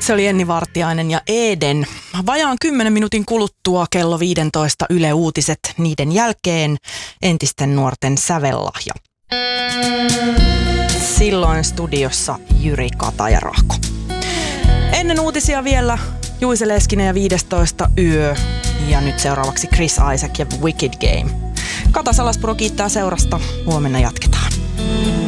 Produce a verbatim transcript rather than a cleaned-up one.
Se oli Enni Vartiainen ja Eden. Vajaan kymmenen minuutin kuluttua kello viisitoista Yle Uutiset, niiden jälkeen entisten nuorten sävellahja. Silloin studiossa Jyri Katajärahko. Ennen uutisia vielä Juise Leskinen ja viidestoista yö. Ja nyt seuraavaksi Chris Isaak ja Wicked Game. Kata Salaspuro kiittää seurasta. Huomenna jatketaan.